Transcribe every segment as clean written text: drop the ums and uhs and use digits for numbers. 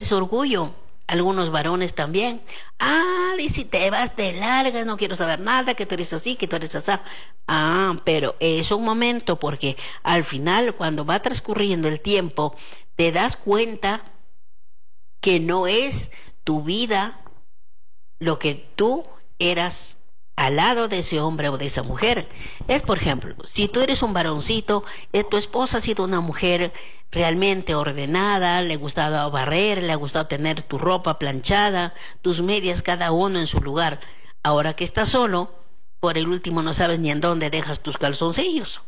es orgullo. Algunos varones también. Ah, y si te vas de larga, no quiero saber nada, que tú eres así, que tú eres así. Ah, pero es un momento porque al final, cuando va transcurriendo el tiempo, te das cuenta que no es tu vida lo que tú eras al lado de ese hombre o de esa mujer. Es, por ejemplo, si tú eres un varoncito, tu esposa ha sido una mujer realmente ordenada, le ha gustado barrer, le ha gustado tener tu ropa planchada, tus medias cada uno en su lugar. Ahora que estás solo, por el último no sabes ni en dónde dejas tus calzoncillos.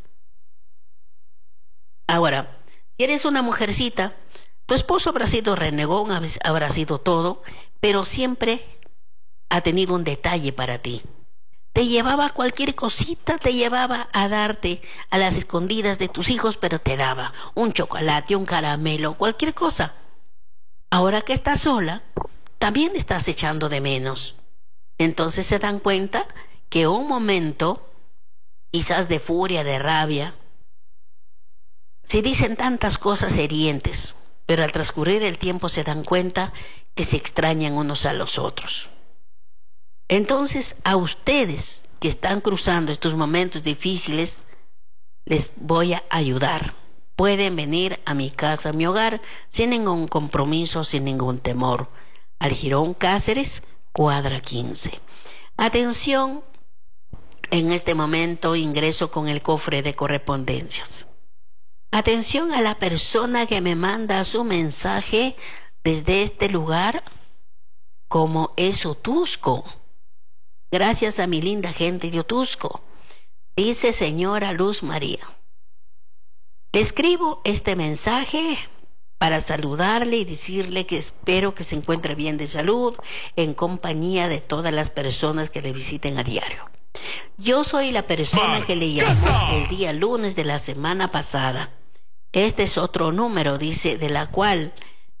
Ahora, si eres una mujercita, tu esposo habrá sido renegón, habrá sido todo, pero siempre ha tenido un detalle para ti. Te llevaba cualquier cosita, te llevaba a darte a las escondidas de tus hijos, pero te daba un chocolate, un caramelo, cualquier cosa. Ahora que estás sola, también estás echando de menos. Entonces se dan cuenta que un momento, quizás de furia, de rabia, se dicen tantas cosas hirientes, pero al transcurrir el tiempo se dan cuenta que se extrañan unos a los otros. Entonces, a ustedes que están cruzando estos momentos difíciles, les voy a ayudar. Pueden venir a mi casa, a mi hogar, sin ningún compromiso, sin ningún temor. Al Jirón Cáceres, cuadra 15. Atención, en este momento ingreso con el cofre de correspondencias. Atención a la persona que me manda su mensaje desde este lugar, como es Otusco. Gracias a mi linda gente de Otusco. Dice señora Luz María. Le escribo este mensaje para saludarle y decirle que espero que se encuentre bien de salud en compañía de todas las personas que le visiten a diario. Yo soy la persona que le llamó el día lunes de la semana pasada. Este es otro número, dice, de la cual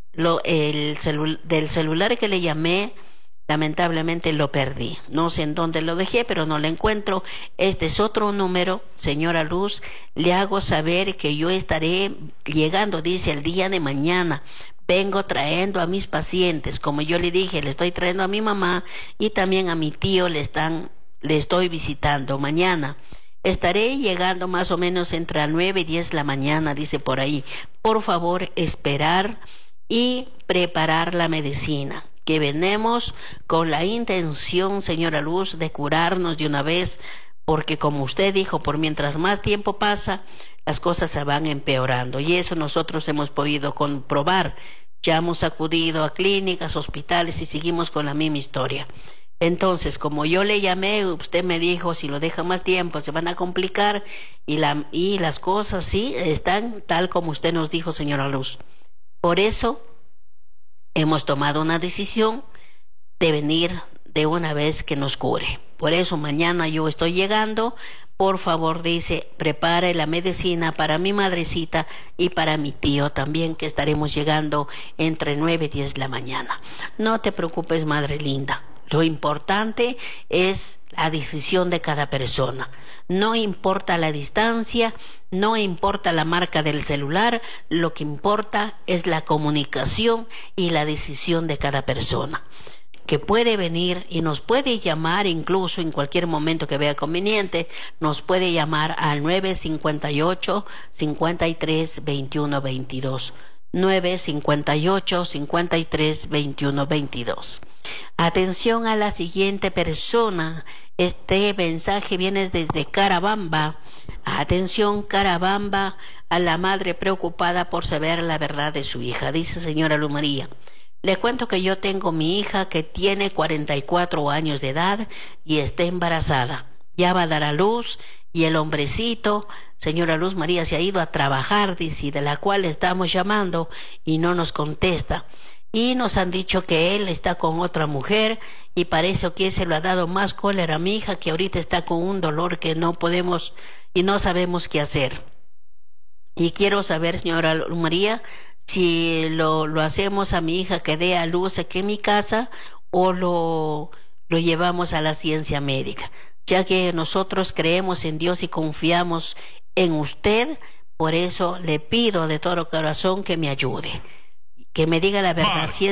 del celular que le llamé, lamentablemente lo perdí. No sé en dónde lo dejé, pero no lo encuentro. Este es otro número, señora Luz. Le hago saber que yo estaré llegando, dice, el día de mañana. Vengo trayendo a mis pacientes. Como yo le dije, le estoy trayendo a mi mamá y también a mi tío le estoy visitando mañana. Estaré llegando más o menos entre las 9 y 10 de la mañana, dice por ahí. Por favor, esperar y preparar la medicina, que venimos con la intención, señora Luz, de curarnos de una vez, porque como usted dijo, por mientras más tiempo pasa, las cosas se van empeorando, y eso nosotros hemos podido comprobar. Ya hemos acudido a clínicas, hospitales y seguimos con la misma historia. Entonces, como yo le llamé, usted me dijo, si lo deja más tiempo se van a complicar, y las cosas sí están tal como usted nos dijo, señora Luz. Por eso hemos tomado una decisión de venir de una vez que nos cure. Por eso mañana yo estoy llegando. Por favor, dice, prepare la medicina para mi madrecita y para mi tío también, que estaremos llegando entre 9 y 10 de la mañana. No te preocupes, madre linda. Lo importante es la decisión de cada persona. No importa la distancia, no importa la marca del celular, lo que importa es la comunicación y la decisión de cada persona, que puede venir y nos puede llamar incluso en cualquier momento que vea conveniente. Nos puede llamar al 958-53-21-22. 958-53-21-22. Atención a la siguiente persona. Este mensaje viene desde Carabamba. Atención, Carabamba, a la madre preocupada por saber la verdad de su hija. Dice señora Luz María: le cuento que yo tengo mi hija que tiene 44 años de edad y está embarazada. Ya va a dar a luz, y el hombrecito, señora Luz María, se ha ido a trabajar, dice, de la cual estamos llamando y no nos contesta. Y nos han dicho que él está con otra mujer, y parece que se lo ha dado más cólera a mi hija, que ahorita está con un dolor que no podemos y no sabemos qué hacer. Y quiero saber, señora Luz María, si lo hacemos a mi hija que dé a luz aquí en mi casa, o lo llevamos a la ciencia médica, ya que nosotros creemos en Dios y confiamos en usted. Por eso le pido de todo corazón que me ayude, que me diga la verdad. Si